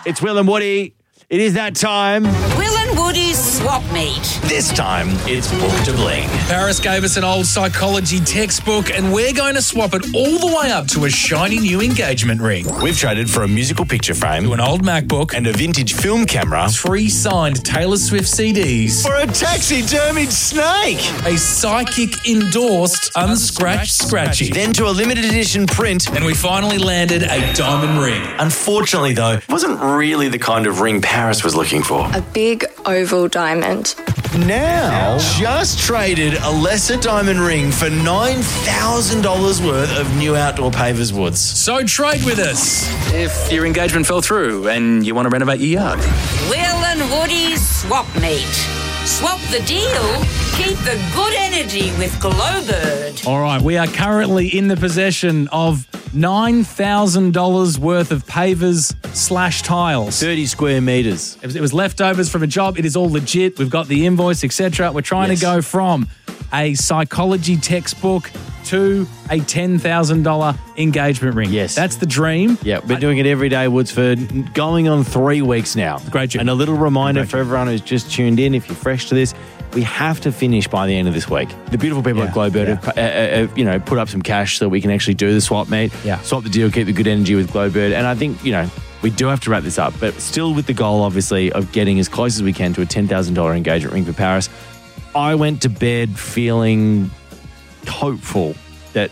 It's Will and Woody. It is that time. Will and Woody's Swap Meet. This time, it's Book to Bling. Paris gave us an old psychology textbook and we're going to swap it all the way up to a shiny new engagement ring. We've traded for a musical picture frame, To an old MacBook and a vintage film camera 3 signed Taylor Swift CDs. for a taxidermied snake. A psychic endorsed unscratched scratchy. Then to a limited edition print. And we finally landed a diamond ring. Unfortunately, though, it wasn't really the kind of ring Paris was looking for. A big oval diamond. Now, just traded a lesser diamond ring for $9,000 worth of new outdoor pavers woods. So trade with us if your engagement fell through and you want to renovate your yard. Will and Woody's Swap Meet. Swap the deal, keep the good energy with Glowbird. All right, we are currently in the possession of $9,000 worth of pavers/tiles. 30 square metres. It was leftovers from a job. It is all legit. We've got the invoice, etc. We're trying to go from a psychology textbook to a $10,000 engagement ring. Yes. That's the dream. Yeah, we're doing it every day, Woods, for going on 3 weeks now. Great job. And a little reminder for everyone who's just tuned in, if you're fresh to this, we have to finish by the end of this week. The beautiful people at Glowbird have put up some cash so we can actually do the swap meet, swap the deal, keep the good energy with Glowbird. And I think, we do have to wrap this up, but still with the goal, obviously, of getting as close as we can to a $10,000 engagement ring for Paris. I went to bed feeling hopeful that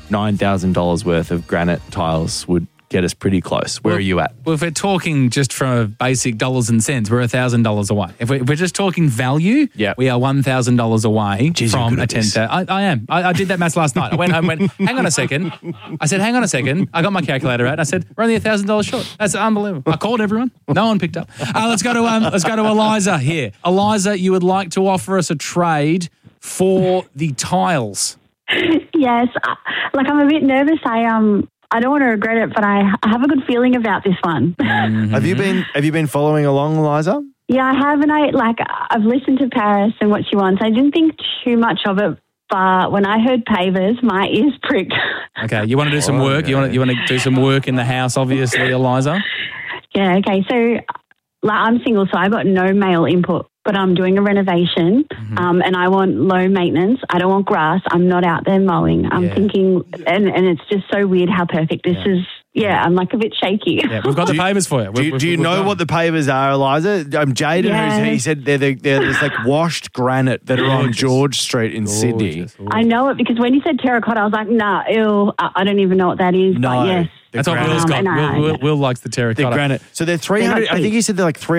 $9,000 worth of granite tiles would get us pretty close. Where are you at? Well, if we're talking just from a basic dollars and cents, we're $1,000 away. If we're just talking value, we are $1,000 away from a 10,000. I am. I did that maths last night. I went home and went, hang on a second. I said, hang on a second. I got my calculator out. I said, we're only $1,000 short. That's unbelievable. I called everyone. No one picked up. Let's go to Eliza here. Eliza, you would like to offer us a trade for the tiles. Yes, I'm a bit nervous. I don't want to regret it, but I have a good feeling about this one. Mm-hmm. Have you been following along, Eliza? Yeah, I have, and I've listened to Paris and what she wants. I didn't think too much of it, but when I heard pavers, my ears pricked. Okay, you want to do some work? You want to do some work in the house, obviously, Eliza? Yeah. Okay. So, I'm single, so I got no male input. But I'm doing a renovation and I want low maintenance. I don't want grass. I'm not out there mowing. I'm thinking, and it's just so weird how perfect this is. Yeah, I'm a bit shaky. Yeah, we've got the pavers for you. Do you know what the pavers are, Eliza? Jaden, he said they're this washed granite that are on George Street in Sydney. I know it because when you said terracotta, I was like, nah, ew, I don't even know what that is. No. But yes. That's what Will's got. Will likes the terracotta. The granite. So they're 300. I think he said they're like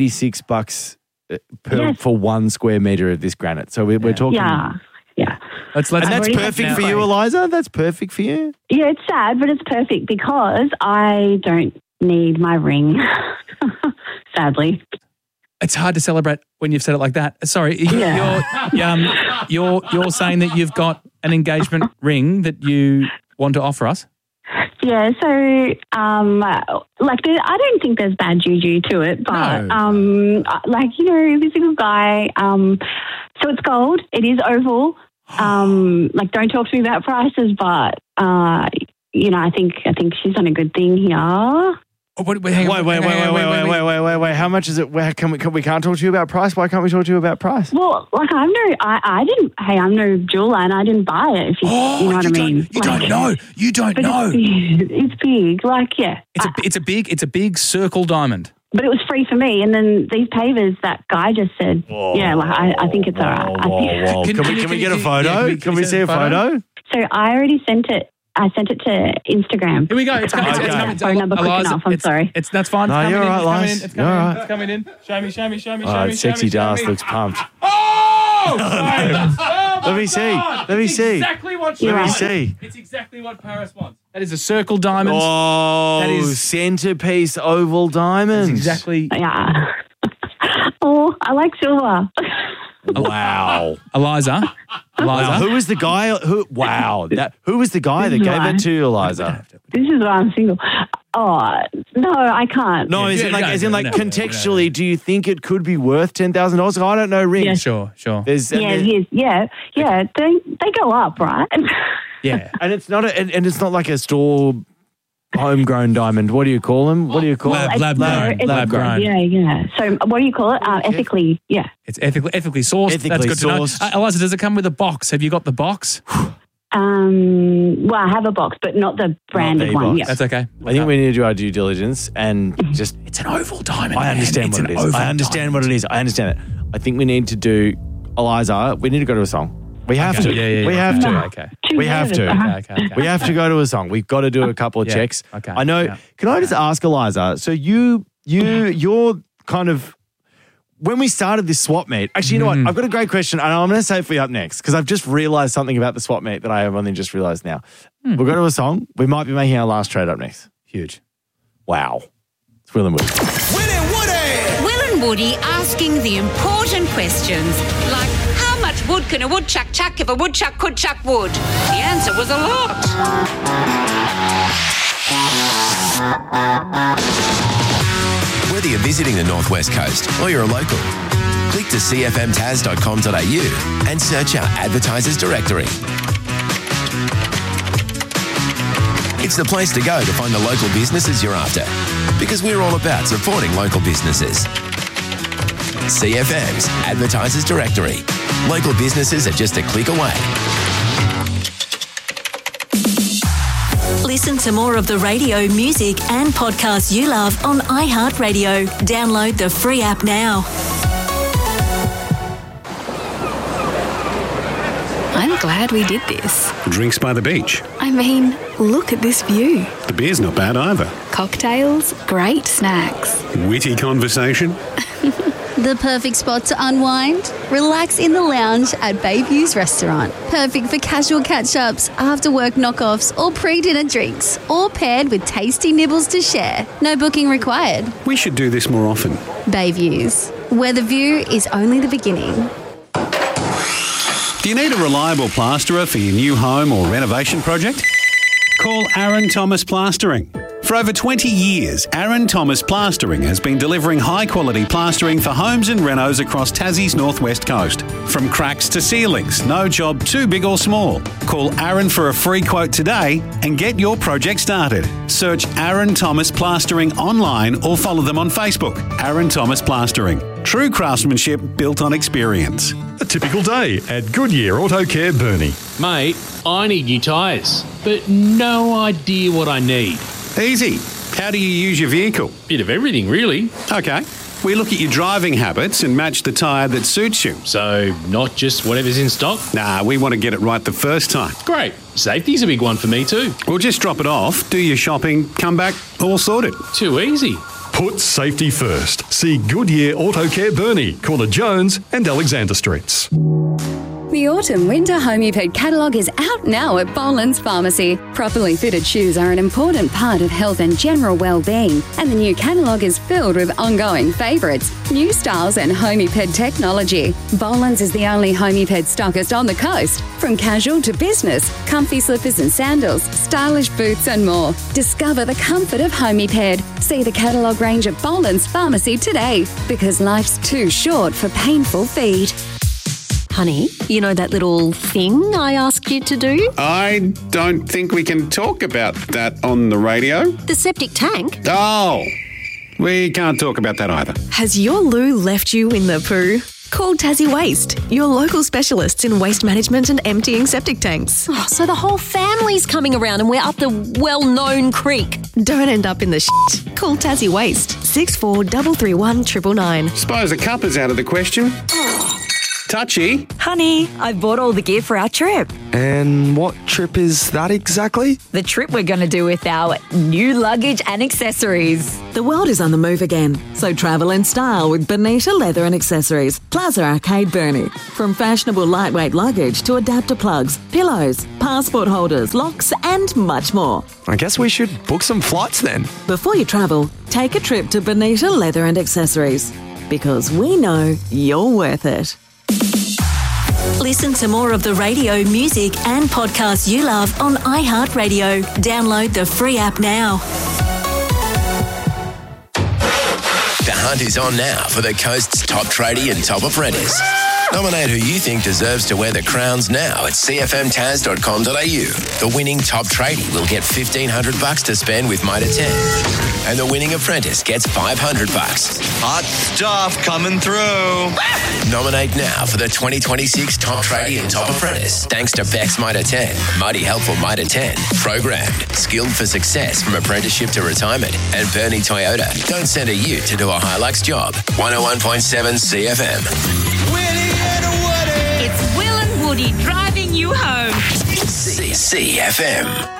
$386 for 1 square metre of this granite. So we're talking. Yeah. And that's perfect for you, Eliza? That's perfect for you? Yeah, it's sad, but it's perfect because I don't need my ring, sadly. It's hard to celebrate when you've said it like that. Sorry, you're saying that you've got an engagement ring that you want to offer us? Yeah, so, I don't think there's bad juju to it, but, this is a guy, so it's gold, it is oval, don't talk to me about prices, but, I think she's done a good thing here. Wait. How much is it? We can't talk to you about price? Why can't we talk to you about price? Well, I'm no jeweler and I didn't buy it, you know what I mean. You don't know. It's big. It's a big circle diamond. But it was free for me. And then these pavers, that guy just said, I think it's all right. Can we get a photo? Can we see a photo? So I already sent it. I sent it to Instagram. Here we go. It's coming. Phone number quick enough. I'm sorry. That's fine. No, you're all right, Liz. It's coming in. Show me. Sexy Darth looks pumped. Oh! Let me see. Let me see. Exactly what Let me see. It's exactly what Paris wants. That is a circle diamond. Oh, that is centerpiece oval diamond. That's exactly. Yeah. Oh, I like silver. Wow. Eliza. Wow. Who was the guy who was the guy that gave it to you, Eliza? This is why I'm single. Oh, no, I can't. No, contextually, do you think it could be worth $10,000? I don't know rings. Yes. Sure. Yeah. They go up, right? Yeah. And it's not like a store homegrown diamond. What do you call them? What do you call them? Lab grown. Yeah. So what do you call it? Ethically, yeah. It's ethically sourced. That's good sourced. to know. Eliza, does it come with a box? Have you got the box? Well, I have a box, but not the branded one. Yeah. That's okay. I think we need to do our due diligence and just... It's an oval diamond. I understand what it is. I understand what it is. I understand it. I think we need to do... Eliza, we need to go to a song. We have to. Yeah. We have to. Okay. We have to. Okay. We have to go to a song. We've got to do a couple of checks. Okay. I know. Yeah. Can I just ask Eliza? So you're kind of... When we started this swap meet, actually, you know what? I've got a great question, and I'm going to save it for you up next because I've just realised something about the swap meet that I have only just realised now. We'll go to a song. We might be making our last trade up next. Huge. Wow. It's Will and Woody. Will and Woody asking the important questions like how much wood can a woodchuck chuck if a woodchuck could chuck wood? The answer was a lot. Whether you're visiting the Northwest Coast or you're a local, click to cfmtaz.com.au and search our advertisers directory. It's the place to go to find the local businesses you're after, because we're all about supporting local businesses. CFM's advertisers directory. Local businesses are just a click away. Listen to more of the radio, music and podcasts you love on iHeartRadio. Download the free app now. I'm glad we did this. Drinks by the beach. I mean, look at this view. The beer's not bad either. Cocktails, great snacks. Witty conversation. The perfect spot to unwind? Relax in the lounge at Bayview's restaurant. Perfect for casual catch-ups, after-work knockoffs or pre-dinner drinks, all paired with tasty nibbles to share. No booking required. We should do this more often. Bayview's, where the view is only the beginning. Do you need a reliable plasterer for your new home or renovation project? Call Aaron Thomas Plastering. For over 20 years, Aaron Thomas Plastering has been delivering high-quality plastering for homes and renos across Tassie's northwest coast. From cracks to ceilings, no job too big or small. Call Aaron for a free quote today and get your project started. Search Aaron Thomas Plastering online or follow them on Facebook. Aaron Thomas Plastering. True craftsmanship built on experience. A typical day at Goodyear Auto Care Burnie. Mate, I need new tyres, but no idea what I need. Easy. How do you use your vehicle? Bit of everything, really. Okay. We look at your driving habits and match the tyre that suits you. So, not just whatever's in stock? Nah, we want to get it right the first time. Great. Safety's a big one for me too. We'll just drop it off, do your shopping, come back, all sorted. Too easy. Put safety first. See Goodyear Auto Care Burnie, corner Jones and Alexander Streets. The autumn-winter Homeped catalogue is out now at Boland's Pharmacy. Properly fitted shoes are an important part of health and general well-being, and the new catalogue is filled with ongoing favourites, new styles and Homeped technology. Boland's is the only Homeped stockist on the coast. From casual to business, comfy slippers and sandals, stylish boots and more. Discover the comfort of Homeped. See the catalogue range at Boland's Pharmacy today, because life's too short for painful feet. Honey, you know that little thing I asked you to do? I don't think we can talk about that on the radio. The septic tank? Oh, we can't talk about that either. Has your loo left you in the poo? Call Tassie Waste, your local specialists in waste management and emptying septic tanks. Oh, so the whole family's coming around and we're up the well-known creek. Don't end up in the shit. Call Tassie Waste, 643331 999. Suppose a cup is out of the question. Touchy. Honey, I bought all the gear for our trip. And what trip is that exactly? The trip we're going to do with our new luggage and accessories. The world is on the move again, so travel in style with Bonita Leather and Accessories, Plaza Arcade Burnie. From fashionable lightweight luggage to adapter plugs, pillows, passport holders, locks and much more. I guess we should book some flights then. Before you travel, take a trip to Bonita Leather and Accessories, because we know you're worth it. Listen to more of the radio, music and podcasts you love on iHeartRadio. Download the free app now. The hunt is on now for the coast's top tradie and top apprentice. Nominate who you think deserves to wear the crowns now at cfmtaz.com.au. The winning top tradie will get $1,500 to spend with Mitre 10. And the winning apprentice gets $500. Hot stuff coming through. Nominate now for the 2026 Top Tradie and Top Apprentice. Thanks to Bex Mitre 10, Mighty Helpful Mitre 10, Programmed, Skilled for Success from Apprenticeship to Retirement, and Bernie Toyota. Don't send a ute to do a Hilux job. 101.7 CFM. It's Will and Woody driving you home. CFM.